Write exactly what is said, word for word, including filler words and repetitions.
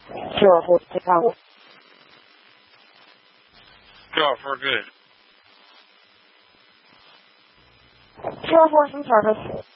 Pure horse to power. Pure for good. Pure horse in service.